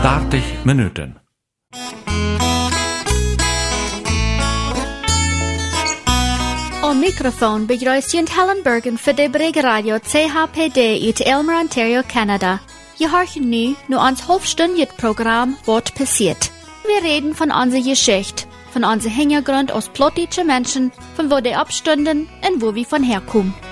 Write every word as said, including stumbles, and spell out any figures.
dertig Minuten. Am Mikrofon begrüßt Helen Bergen für die Brig-Radio C H P D uit Aylmer, Ontario, Canada. Je hoort nu nur ons halbstündiges Programm Wat passiert. Wir reden von unserer Geschichte, von unserem Hintergrund als plottische Menschen, von wo die abstünden und wo wir von herkommen.